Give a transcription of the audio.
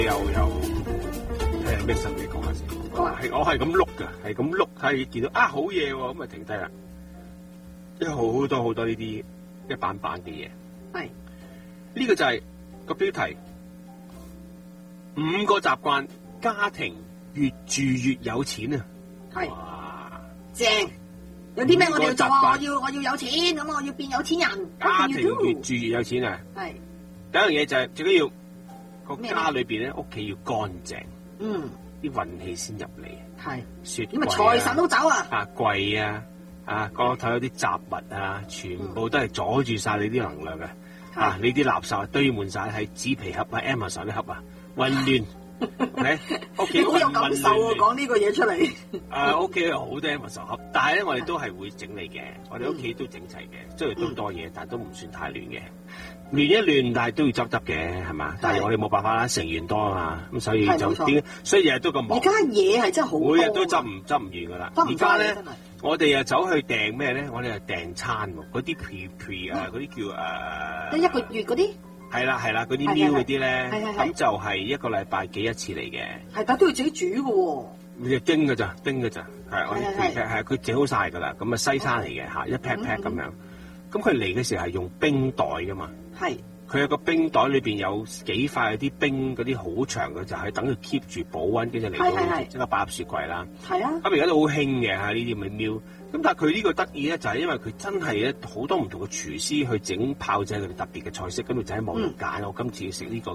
睇下咩新嘢講下先。我係咁碌㗎，係咁碌睇見到好嘢喎，咁咪停低啦。因為好多呢啲一版版嘅嘢。 係呢個就係個標題，5個習慣家庭越住越有錢啊！ 係哇， 正。有啲咩我哋要做啊？我要有錢，咁我要變有錢人。 家庭越住越有錢啊！ 係第一樣嘢就係最緊要個家裏邊咧，屋企要乾淨，啲運氣先入嚟。 係雪櫃咁啊，財神都走啊！ 櫃角落頭有啲雜物全部都係阻住晒你啲能量嘅。你啲垃圾堆滿晒喺紙皮盒Amazon 啲盒混亂。屋企好有感受啊！講呢個嘢出嚟。 屋企有好多 Amazon 盒，但係咧我哋都係會整理嘅。我哋屋企都整齊嘅，雖然都多嘢，但係都唔算太亂嘅。亂一亂，但係都要執嘅，係嘛？但係我哋冇辦法啦，成員多啊嘛，咁所以就所以日日都咁忙。 而家嘢係真係好多， 每日都執唔完噶啦。而家咧，我哋走去訂咩咧？我哋係訂餐喎，嗰啲 pre 嗰啲叫一個月嗰啲。 係啦，嗰啲 meal 嗰啲咧，咁就係一個禮拜幾一次嚟嘅。係， 但都要自己煮嘅喎。 你叮㗎咋？係我哋係佢整好晒㗎啦。咁西餐嚟嘅一 pack 咁樣。咁佢嚟嘅時候係用冰袋㗎嘛。係。佢有個冰袋裏邊有幾塊啲冰嗰啲好長嘅，就係等佢 keep 住保溫，跟住嚟到即刻擺入雪櫃啦。係啊。咁而家都好興嘅呢啲咁嘅 meal。咁但係佢呢個得意咧，就係因為佢真係咧好多唔同嘅廚師去整炮製佢哋特別嘅菜式，咁就喺網度揀。我今次要食呢個